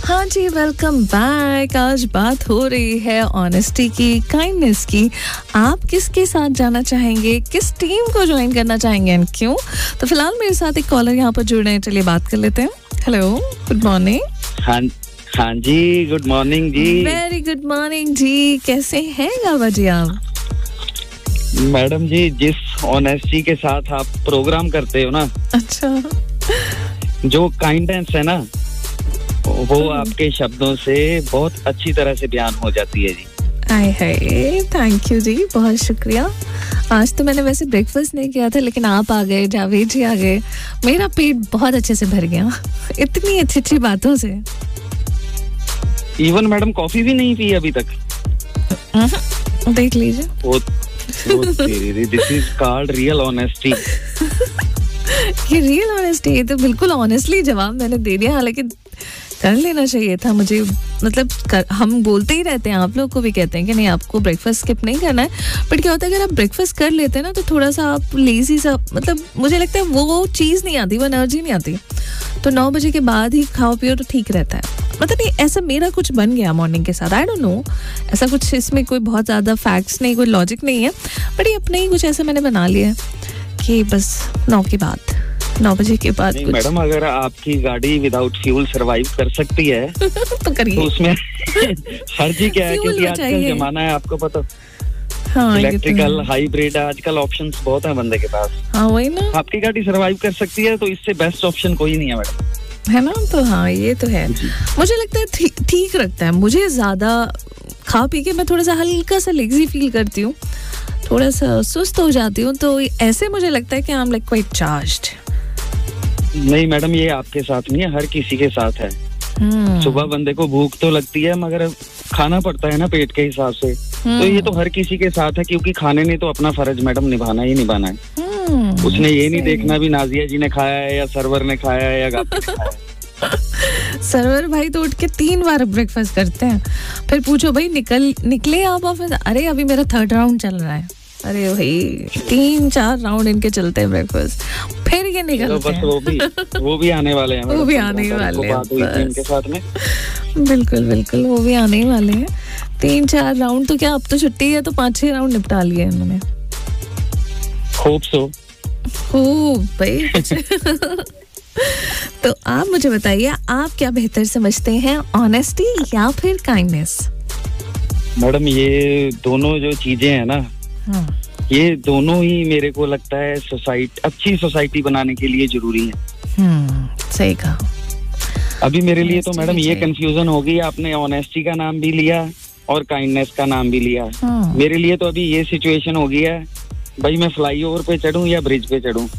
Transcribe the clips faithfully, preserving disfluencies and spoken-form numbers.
हाँ जी, welcome back. आज बात हो रही है ऑनेस्टी की, काइंडनेस की। आप किसके साथ जाना चाहेंगे, किस टीम को ज्वाइन करना चाहेंगे एंड क्यों? तो फिलहाल मेरे साथ एक कॉलर यहाँ पर जुड़ रहे हैं, चलिए बात कर लेते हैं। Hello, good morning. हाँ हाँ जी, गुड मॉर्निंग जी। वेरी गुड मॉर्निंग जी। कैसे हैं गावा जी आप? मैडम जी, जिस ऑनेस्टी के साथ आप प्रोग्राम करते हो ना, अच्छा, जो काइंडनेस है ना, वो आपके शब्दों से बहुत अच्छी तरह से बयान हो जाती है जी। आए हाय, थैंक यू जी, बहुत शुक्रिया। आज तो मैंने वैसे ब्रेकफास्ट नहीं किया था, लेकिन आप आ गए, जावेद जी आ गए, मेरा पेट बहुत अच्छे से भर गया इतनी अच्छी अच्छी बातों से। इवन मैडम कॉफी भी नहीं पी अभी तक? देख लीजिए, this is called real honesty. ये रियल ऑनेस्टी, ये तो बिल्कुल ऑनेस्टली जवाब मैंने दे दिया। हालांकि कर लेना चाहिए था मुझे, मतलब कर, हम बोलते ही रहते हैं, आप लोग को भी कहते हैं कि नहीं आपको ब्रेकफास्ट स्किप नहीं करना है, बट क्या होता है अगर आप ब्रेकफास्ट कर लेते हैं ना तो थोड़ा सा आप लेजी सा, मतलब मुझे लगता है वो चीज़ नहीं आती, वो एनर्जी नहीं आती। तो नौ बजे के बाद ही खाओ पियो तो ठीक रहता है। मतलब ये ऐसा मेरा कुछ बन गया मॉर्निंग के साथ, आई डोंट नो, ऐसा कुछ इसमें कोई बहुत ज़्यादा फैक्ट्स नहीं, कोई लॉजिक नहीं है, बट ये अपने ही कुछ ऐसा मैंने बना लिया है कि बस नौ के बाद, नौ बजे के बाद। मैडम, अगर आपकी गाड़ी विदाउट फ्यूल सरवाइव कर सकती है तो करिए, तो उसमें हर्जी क्या है, क्योंकि आजकल जमाना है आपको पता। हाँ, इलेक्ट्रिकल, हाइब्रिड, आजकल ऑप्शंस बहुत हैं बंदे के पास। हाँ वही ना, आपकी गाड़ी सरवाइव कर सकती है तो इससे बेस्ट ऑप्शन कोई नहीं है मैडम, है ना? तो हाँ, ये तो है। मुझे लगता है ठीक रखता है। मुझे ज्यादा खा पी के मैं थोड़ा सा हल्का सा लेजी फील करती हूँ, थोड़ा सा सुस्त हो जाती हूँ, तो ऐसे मुझे लगता है कि I am like quite charged. नहीं मैडम, ये आपके साथ नहीं है, हर किसी के साथ है। hmm. सुबह बंदे को भूख तो लगती है, मगर खाना पड़ता है ना पेट के हिसाब से। hmm. तो ये तो हर किसी के साथ है, क्योंकि खाने ने तो अपना फर्ज मैडम निभाना ही निभाना है। hmm. उसने ये नहीं देखना भी नाजिया जी ने खाया है या सर्वर ने खाया है या गाती ने खाया है। सर्वर भाई तो उठ के तीन बार ब्रेकफास्ट करते हैं, फिर पूछो भाई निकल निकले आप ऑफिस, अरे अभी मेरा थर्ड राउंड चल रहा है। अरे भाई तीन चार राउंड इनके चलते हैं ब्रेकफास्ट, फिर ये निकलते हैं। वो भी वो भी आने वाले हैं, वो भी आने वाले हैं इनके साथ में। बिल्कुल बिल्कुल, वो भी आने ही वाले हैं। तीन चार राउंड तो क्या, अब तो छुट्टी है तो पाँच छह राउंड निपटा लिए इन्होंने। खूब सो खूब भाई। तो आप मुझे बताइए, आप क्या बेहतर समझते हैं, ऑनेस्टी या फिर काइंडनेस? मैडम, ये दोनों जो चीजें हैं ना, हाँ। ये दोनों ही मेरे को लगता है सोसाइटी, अच्छी सोसाइटी बनाने के लिए जरूरी है। हम्म, सही कहा। अभी मेरे लिए तो मैडम ये कंफ्यूजन हो गई, आपने ऑनेस्टी का नाम भी लिया और काइंडनेस का नाम भी लिया। हाँ। मेरे लिए तो अभी ये सिचुएशन हो गई है, भाई मैं फ्लाईओवर पे चढ़ूं या ब्रिज पे चढ़ूं।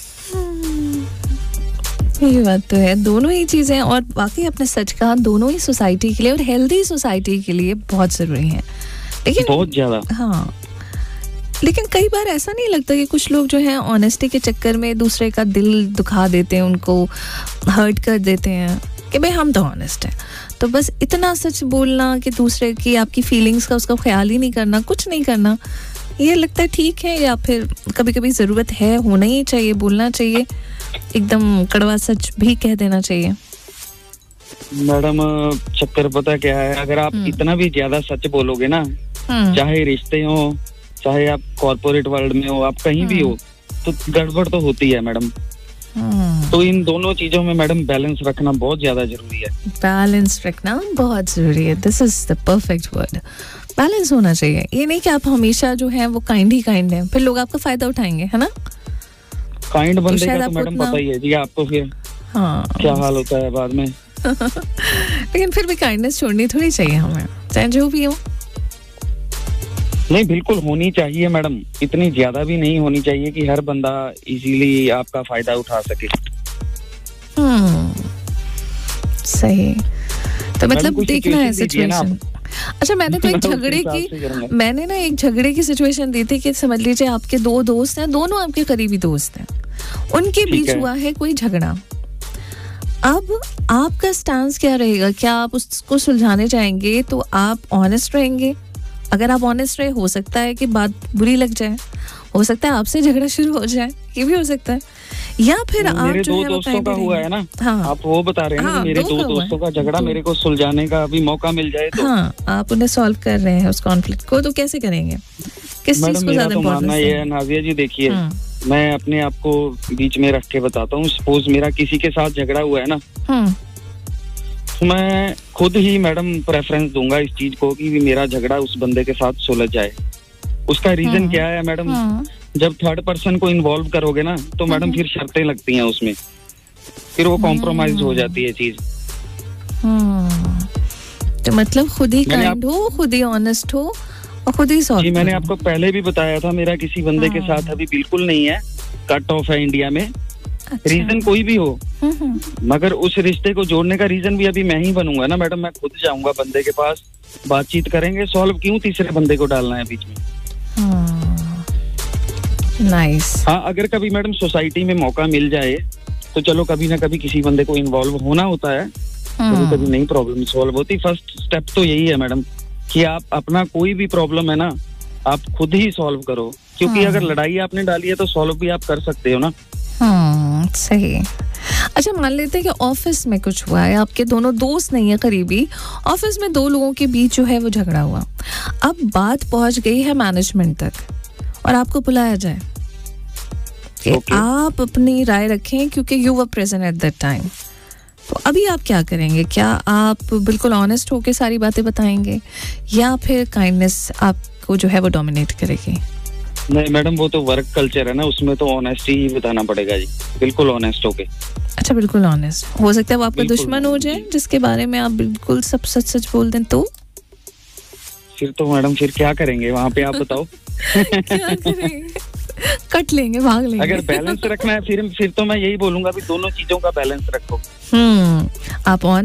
ये बात तो है, दोनों ही चीजें, और बाकी आपने सच कहा, दोनों ही सोसाइटी के लिए और हेल्दी सोसाइटी के लिए बहुत जरूरी है। लेकिन बहुत ज्यादा, हाँ, लेकिन कई बार ऐसा नहीं लगता कि कुछ लोग जो हैं ऑनेस्टी के चक्कर में दूसरे का दिल दुखा देते हैं, उनको हर्ट कर देते हैं कि भाई हम तो ऑनेस्ट हैं, तो बस इतना सच बोलना कि दूसरे की, आपकी फीलिंग्स का उसका ख्याल ही नहीं करना, कुछ नहीं करना, ये लगता है ठीक है? या फिर कभी कभी ज़रूरत है, होना ही चाहिए, बोलना चाहिए, एकदम कड़वा सच भी कह देना चाहिए? मैडम, चक्कर पता क्या है, अगर आप इतना भी ज्यादा सच बोलोगे ना, चाहे रिश्ते हो, चाहे आप कॉर्पोरेट वर्ल्ड में हो, आप कहीं भी हो, तो गड़बड़ तो होती है मैडम। तो इन दोनों चीजों में मैडम बैलेंस रखना बहुत ज्यादा जरूरी है। बैलेंस रखना बहुत जरूरी है, this is the perfect word. Balance होना चाहिए, ये नहीं कि आप हमेशा जो है वो काइंड ही काइंड है, फिर लोग आपका फायदा उठाएंगे, है ना? काइंड बंदे का तो मैडम पता ही है जी आपको, फिर हाँ क्या हाल होता है बाद में। लेकिन फिर भी काइंडनेस छोड़नी थोड़ी चाहिए हमें, चाहे जो भी हो। नहीं, बिल्कुल होनी चाहिए मैडम, इतनी ज्यादा भी नहीं होनी चाहिए कि हर बंदा इजीली आपका फायदा उठा सके। हम्म, सही। तो मतलब देखना है सिचुएशन। अच्छा, मैंने तो एक झगड़े की मैंने ना एक झगड़े की सिचुएशन दी थी कि समझ लीजिए आपके दो दोस्त हैं, दोनों आपके करीबी दोस्त हैं, उनके बीच हुआ है कोई झगड़ा। अब आपका स्टांस क्या रहेगा? क्या आप उसको सुलझाने चाहेंगे? तो आप ऑनेस्ट रहेंगे? अगर आप ऑनेस्ट रहे, हो सकता है कि बात बुरी लग जाए, हो सकता है आपसे झगड़ा शुरू हो जाए, ये भी हो सकता है, या फिर आप मेरे जो दो है वो दोस्तों कहीं का भी हुआ रहेंगे। है ना, हाँ आप वो बता रहे हैं ना हाँ, कि मेरे दो दो का हुआ है। दोस्तों का झगड़ा दो। मेरे को सुलझाने का अभी मौका मिल जाए तो हाँ, आप उन्हें सॉल्व कर रहे हैं उस कॉन्फ्लिक्ट को, तो कैसे करेंगे? किस चीज मैडम को मेरा ज्यादा तो मानना इम्पोर्टेंस ये है देंगे? नाजिया जी, देखिए हम्म मैं अपने आप को बीच में रख के बताता हूँ। सपोज मेरा किसी के साथ झगड़ा हुआ है ना, हम्म तो मैं खुद ही मैडम प्रेफरेंस दूंगा इस चीज को कि मेरा झगड़ा उस बंदे के साथ सुलझ जाए। उसका रीजन हम्म, क्या है मैडम, हम्म, जब थर्ड पर्सन को इन्वॉल्व करोगे ना तो मैडम हम्म। फिर शर्तें लगती हैं उसमें, फिर वो कॉम्प्रोमाइज हो जाती है चीज। हम्म। तो मतलब खुद ही मैंने काइंड हो, खुद ही ऑनेस्ट हो और खुद ही सॉल्व जी मैंने करो। आपको पहले भी बताया था, मेरा किसी बंदे के हाँ। साथ अभी बिल्कुल नहीं है, कट ऑफ है इंडिया में। अच्छा। रीजन कोई भी हो, हम्म, हम्म। मगर उस रिश्ते को जोड़ने का रीजन भी अभी मैं ही बनूंगा ना मैडम। मैं खुद जाऊंगा बंदे के पास, बातचीत करेंगे, सॉल्व क्यों तीसरे बंदे को डालना है बीच में। नाइस। हाँ, अगर कभी मैडम सोसाइटी में मौका मिल जाए तो चलो कभी ना कभी किसी बंदे को इन्वॉल्व होना होता है, कभी कभी नहीं प्रॉब्लम सॉल्व होती। फर्स्ट स्टेप तो यही है मैडम कि आप अपना कोई भी प्रॉब्लम है ना आप खुद ही सॉल्व करो, क्योंकि अगर लड़ाई आपने डाली है तो सॉल्व भी आप कर सकते हो ना। हम्म, सही। अच्छा, मान लेते हैं कि ऑफिस में कुछ हुआ है, आपके दोनों दोस्त नहीं है करीबी, ऑफिस में दो लोगों के बीच जो है वो झगड़ा हुआ, अब बात पहुंच गई है मैनेजमेंट तक और आपको बुलाया जाए कि Okay. आप अपनी राय रखें क्योंकि you were present at that time, तो अभी आप क्या करेंगे? क्या आप बिल्कुल ऑनेस्ट होके सारी बातें बताएंगे या फिर काइंडनेस आपको जो है वो डोमिनेट करेगी? नहीं मैडम, वो तो वर्क कल्चर है ना, उसमें तो ऑनेस्टी ही बताना पड़ेगा जी, बिल्कुल ऑनेस्ट होके। अच्छा, बिल्कुल ऑनेस्ट। हो सकता है वो आपका बिल्कुल दुश्मन हो जाए जिसके बारे में आप बिल्कुल सब सच सच बोल दें, तो फिर तो मैडम फिर क्या करेंगे वहाँ पे, आप बताओ। क्या करेंगे? कट लेंगे, भाग लेंगे। अगर बैलेंस रखना है फिर फिर तो मैं यही बोलूंगा भी दोनों चीजों का बैलेंस रखो। हम्म, आप